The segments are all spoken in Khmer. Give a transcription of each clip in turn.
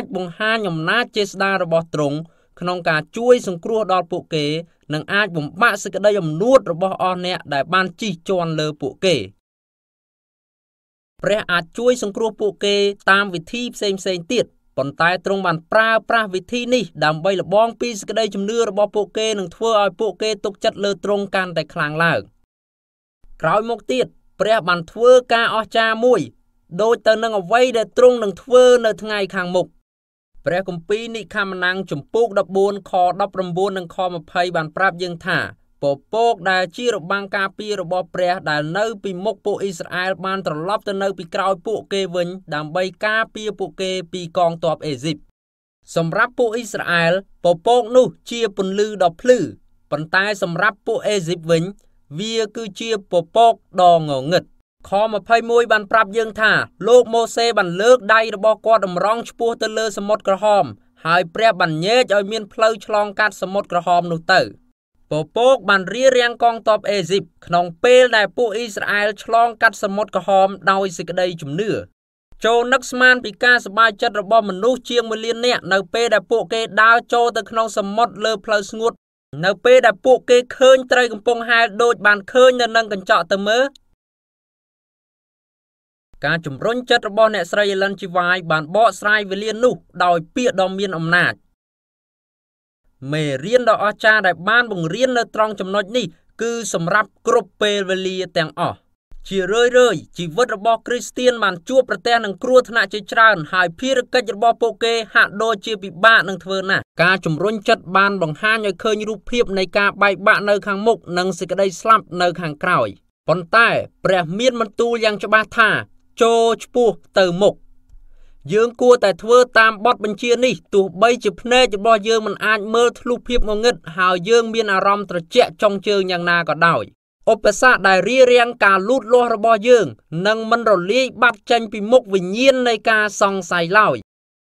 អាចបង្ហាញអំណាចចេស្តារបស់ទ្រង់ក្នុងការជួយសង្គ្រោះដល់ពួកគេនិងអាចបំបាក់សេចក្តីអំនួតរបស់អស់អ្នកដែលបានជិះជាន់លើពួកគេព្រះអាចជួយសង្គ្រោះពួកគេតាមវិធីផ្សេងៗទៀតប៉ុន្តែទ្រង់បានប្រើប្រាស់វិធីនេះដើម្បីលបងពីសេចក្តីជំនឿរបស់ពួកគេនិងធ្វើឲ្យពួកគេទុកចិត្តលើទ្រង់កាន់តែខ្លាំងឡើងក្រោយមកទៀតព្រះបានធ្វើការអស្ចារ្យមួយដូចទៅនឹងអ្វីដែលទ្រង់នឹងធ្វើនៅថ្ងៃខាងមុខព្រះគម្ពីរនិក្ខមណាំងជំពូក14ខ19និងខ20បានប្រាប់យើងថាពពកដែលជារបាំងការពាររបស់ព្រះដែលនៅពីមុខពួកអ៊ីស្រាអែលបានត្រឡប់ទៅនៅពីក្រោយពួកគេវិញដើម្បីការពារពួកគេពីកងទ័ពអេស៊ីបសម្រាប់ពួកអ៊ីស្រាអែលពពកនោះជាពន្លឺដ៏ភ្លឺប៉ុន្តែសម្រាប់ពួកអេស៊ីបវិញវាគឺជាពពកដ៏ងងឹតខ21បានប្រាប់យើងថាលោកម៉ូសេបានលើកដៃរបស់គាត់តម្រង់ឆ្ពោះទៅលើសមុទ្រក្រហមហើយព្រះបានញែកឲ្យមានផ្លូវឆ្លងកាត់សមុទ្រក្រហមនោះទៅពពកបានរារាំងកងទ័ពអេស៊ីបក្នុងពេលដែលពួកអ៊ីស្រាអែលឆ្លងកាត់សមុទ្រក្រហមដោយសេចក្តីជំនឿចូលនឹកស្មានពីការសប្បាយចិត្តរបស់មនុស្សជាង1លាននាក់នៅពេលដែលពួកគេដើរចូលទៅក្នុងសមុទ្រលើផ្លូវស្ងួតនៅពេលដែលពួកគេឃើញត្រីកំពុងហែលដូចបានឃើញនៅនឹងកញ្ចក់ទៅមើលការជំរុញចិត្តរបស់អ្នកស្រី Ellen G. White បានបកស្រាយវេលានោះដោយពាក្យដ៏មានអំណាចមេរៀនដ៏អស្ចារ្យដែលបានបង្រៀននៅត្រង់ចំណុចនេះគឺសម្រាប់គ្រប់ពេលវេលាទាំងអស់ជារឿយៗជីវិតរបស់គ្រីស្ទានបានជួបប្រទះនឹងគ្រោះថ្នាក់ជាច្រើនហើយភារកិច្ចរបស់ពួកគេហាក់ដូចជាពិបាកនឹងធ្វើណាស់ការជំរុញចិត្តបានបង្ហាញឲ្យឃើញរូបភាពនៃការបែកបាក់នៅខាងមុខនិងសេចក្តីស្លាប់នៅខាងក្រោយប៉ុន្តែព្រះមានបន្ទូលយ៉ាងច្បាស់ថាចូលឆ្ពោះទៅមុខយើងគួរតែធ្វើតាមបទបញ្ជានេះទោះបីជាភ្នែករបស់យើងមិនអាចមើលធ្លុះភាពងងឹតហើយយើងមានអារម្មណ៍ត្រជាក់ចុងជើងយ៉ាងណាក៏ដោយឧបសគ្គដែលរារាំងការលូតលាស់របស់យើងនឹងមិនរលាយបាត់ចេញពីមុខវិញ្ញាណនៃការសង្ស័យឡើយ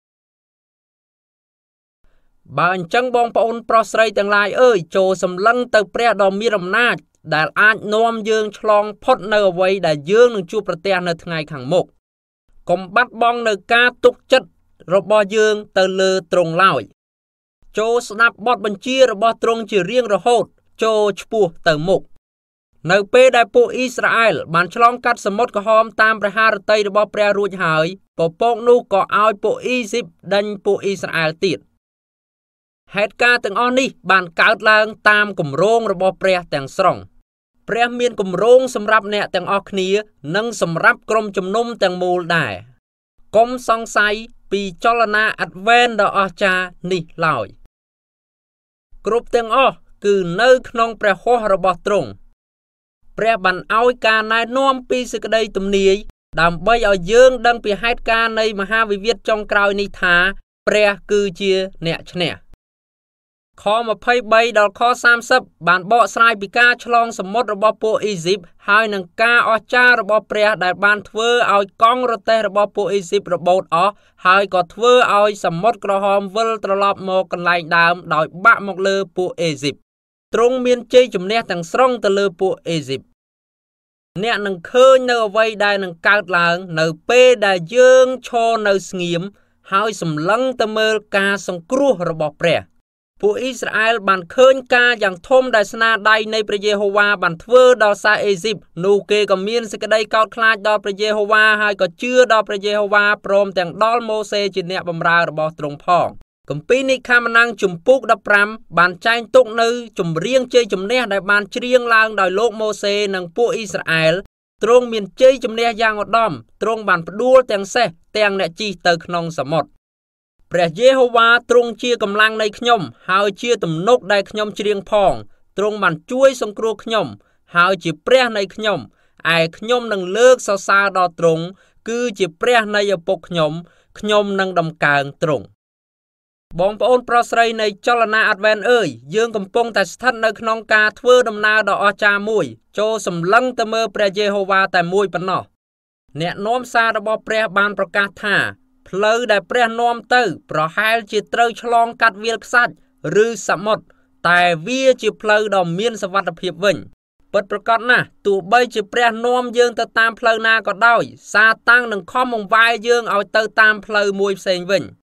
បើអញ្ចឹងបងប្អូនប្រុសស្រីទាំងឡាយអើយចូលសម្លឹងទៅព្រះដ៏មានអំណាចដែលអាចនាំយើងឆ្លងផុតនៅអ្វីដែលយើងនឹងជួបប្រទះនៅថ្ងៃខាងមុខកុំបាត់បង់នៅការទុកចិត្តរបស់យើងទៅលើទ្រង់ឡើយចូលស្ដាប់បទបញ្ជារបស់ទ្រង់ជារៀងរហូតចូលឆ្ពោះទៅមុខនៅពេលដែលពួកអ៊ីស្រាអែលបានឆ្លងកាត់សមុទ្រក្រហមតាមព្រះハរតីរបស់ព្រះរួចហើយពពកនោះក៏ឲ្យពួកអ៊ីស៊ីបដេញពួកអ៊ីស្រាអែលទៀតហេតុការណ៍ទាំងអស់នេះបានកើតឡើងតាមគម្រោងរបស់ព្រះទាំងស្រុងព្រះមានគម្រោងសម្រាប់អ្នកទាំងអស់គ្នានិងសម្រាប់ក្រុមជំនុំទាំងមូលដែរកុំសង្ស័យពីចលនាអាត់វែនដ៏អស្ចារ្យនេះឡើយគ្រប់ទាំងអស់គឺនៅក្នុងព្រះហស្ថរបស់ទ្រង់ព្រះបានឲ្យការណែនាំពីសេចក្តីទំនាយដើម្បីឲ្យយើងដឹងពីហេតុការណ៍នៃមហាវិវាទចុងក្រោយនេះថាព្រះគឺជាអ្នកឈ្នះខ23ដល់ខ30បានបកស្រាយពីការឆ្លងសមុទ្ររបស់ពួកអ៊ីស៊ីបហើយនឹងការអស្ចារ្យរបស់ព្រះដែលបានធ្វើឲ្យកង់រទេះរបស់ពួកអ៊ីស៊ីបរបូតអស់ហើយក៏ធ្វើឲ្យសមុទ្រក្រហមវិលត្រឡប់មកកន្លែងដើមដោយបាក់មកលើពួកអេស៊ីបទ្រង់មានជ័យជំនះទាំងស្រុងទៅលើពួកអេស៊ីបអ្នកនឹងឃើញនៅអ្វីដែលនឹងកើតឡើងនៅពេលដែលយើងឈរនៅស្ងៀមហើយសម្លឹងទៅមើលការសង្គ្រោះរបស់ព្រះពួកអ៊ីស្រាអែលបានឃើញការយ៉ាងធំដែលស្នាដៃនៃព្រះយេហូវ៉ាបានធ្វើដល់សាសអេស៊ីបនោះគេក៏មានសេចក្តីកោតខ្លាចដល់ព្រះយេហូវ៉ាហើយក៏ជឿដល់ព្រះយេហូវ៉ាព្រមទាំងដល់ម៉ូសេជាអ្នកបម្រើរបស់ទ្រង់ផងគម្ពីរនិក្ខមណាំងជំពូក15បានចែងទុកនៅចម្រៀងជ័យជំនះដែលបានច្រៀងឡើងដោយលោកម៉ូសេនិងពួកអ៊ីស្រាអែលទ្រង់មានជ័យជំនះយ៉ាងឧត្តមទ្រង់បានផ្ដួលទាំងសេះទាំងអ្នកជិះទៅក្នុងសមុទ្រព្រះយេហូវ៉ាទ្រង់ជាកម្លាំងនៃខ្ញុំហើយជាទំនុកដែលខ្ញុំច្រៀងផងទ្រង់បានជួយសង្គ្រោះខ្ញុំហើយជាព្រះនៃខ្ញុំឯខ្ញុំនឹងលើកសរសើរដល់ទ្រង់គឺជាព្រះនៃឪពុកខ្ញុំនឹងដំកើងទ្រង់បងប្អូនប្រុសស្រីនៃចលនាអាត់វែនអើយយើងកំពុងតែស្ថិតនៅក្នុងការធ្វើដំណើរដ៏អស្ចារ្យមួយចូលសម្លឹងទៅមើលព្រះយេហូវ៉ាតែមួយប៉ុណ្ណោះអ្នកនាំសាររបស់ព្រះបានប្រកាសថាផ្លូវដែលព្រះនាំទៅប្រហែលជាត្រូវឆ្លងកាត់វាលខ្សាច់ឬសមុទ្រតែវាជាផ្លូវដ៏មានសុវត្ថិភាពវិញពិតប្រាកដណាស់ទោះបីជាព្រះនាំយើងទៅតាមផ្លូវណាក៏ដោយសាតាំងនឹងខំបង្វែរយើងឲ្យទៅតាមផ្លូវមួយផ្សេងវិញ